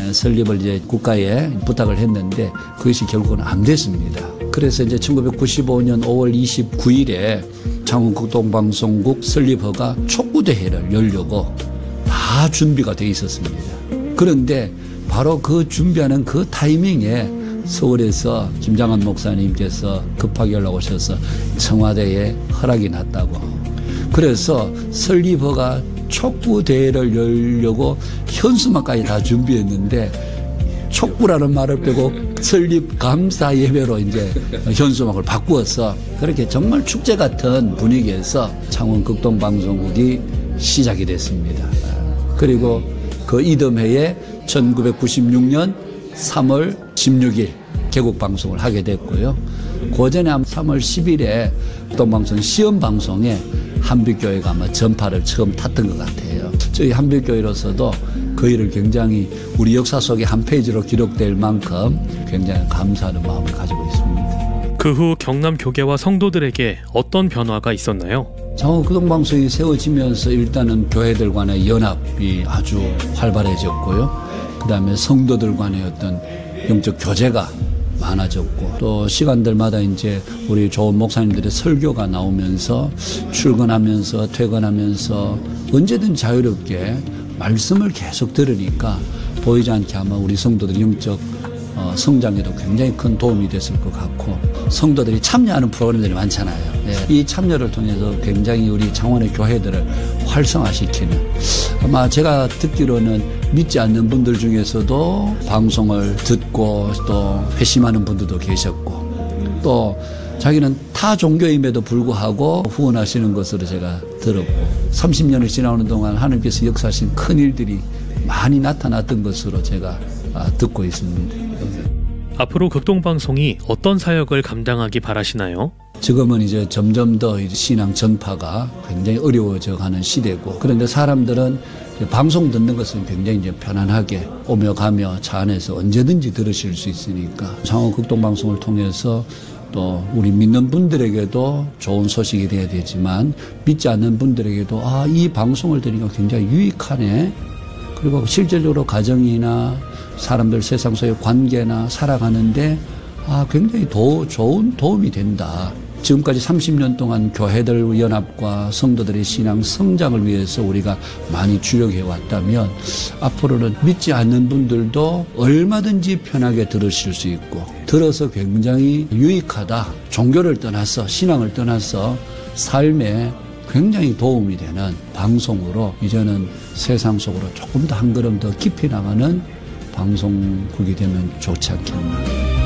설립을 이제 국가에 부탁을 했는데 그것이 결국은 안 됐습니다. 그래서 이제 1995년 5월 29일에 창원극동방송국 설립허가 촉구대회를 열려고 다 준비가 돼 있었습니다. 그런데 바로 그 준비하는 그 타이밍에 서울에서 김장한 목사님께서 급하게 연락 오셔서 청와대에 허락이 났다고. 그래서 설립허가 촉구대회를 열려고 현수막까지 다 준비했는데 촉구라는 말을 빼고 설립 감사 예배로 이제 현수막을 바꾸어서 그렇게 정말 축제 같은 분위기에서 창원 극동방송국이 시작이 됐습니다. 그리고 그 이듬해에 1996년 3월 16일 개국 방송을 하게 됐고요. 그 전에 3월 10일에 극동방송 시험방송에 한빛교회가 아마 전파를 처음 탔던 것 같아요. 저희 한빛교회로서도 그 일을 굉장히 우리 역사 속의 한 페이지로 기록될 만큼 굉장히 감사하는 마음을 가지고 있습니다. 그 후 경남 교계와 성도들에게 어떤 변화가 있었나요? 창원 극동방송이 세워지면서 일단은 교회들 간의 연합이 아주 활발해졌고요. 그다음에 성도들 간의 어떤 영적 교제가 많아졌고 또 시간들마다 이제 우리 좋은 목사님들의 설교가 나오면서 출근하면서 퇴근하면서 언제든 자유롭게 말씀을 계속 들으니까 보이지 않게 아마 우리 성도들 영적 성장에도 굉장히 큰 도움이 됐을 것 같고 성도들이 참여하는 프로그램들이 많잖아요. 이 참여를 통해서 굉장히 우리 창원의 교회들을 활성화시키는 아마 제가 듣기로는 믿지 않는 분들 중에서도 방송을 듣고 또 회심하는 분들도 계셨고 또 자기는 타 종교임에도 불구하고 후원하시는 것으로 제가 들었고 30년을 지나오는 동안 하나님께서 역사하신 큰 일들이 많이 나타났던 것으로 제가 듣고 있습니다. 앞으로 극동방송이 어떤 사역을 감당하기 바라시나요? 지금은 이제 점점 더 신앙 전파가 굉장히 어려워져 가는 시대고 그런데 사람들은 방송 듣는 것은 굉장히 이제 편안하게 오며 가며 차 안에서 언제든지 들으실 수 있으니까 창원 극동방송을 통해서 또 우리 믿는 분들에게도 좋은 소식이 돼야 되지만 믿지 않는 분들에게도 이 방송을 들으니까 굉장히 유익하네. 그리고 실질적으로 가정이나 사람들 세상 속의 관계나 살아가는데 굉장히 좋은 도움이 된다. 지금까지 30년 동안 교회들 연합과 성도들의 신앙 성장을 위해서 우리가 많이 주력해 왔다면 앞으로는 믿지 않는 분들도 얼마든지 편하게 들으실 수 있고 들어서 굉장히 유익하다. 종교를 떠나서 신앙을 떠나서 삶에 굉장히 도움이 되는 방송으로 이제는 세상 속으로 조금 더 한 걸음 더 깊이 나가는 방송국이 되면 좋지 않겠나.